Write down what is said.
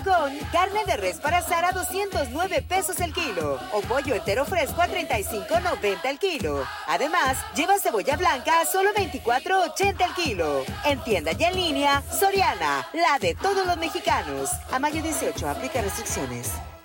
con carne de res para asar a 209 pesos el kilo o pollo entero fresco a 35.90 el kilo. Además, lleva cebolla blanca a solo 24.80 el kilo. En tienda y en línea, Soriana, la de todos los mexicanos. A mayo 18, aplica restricciones.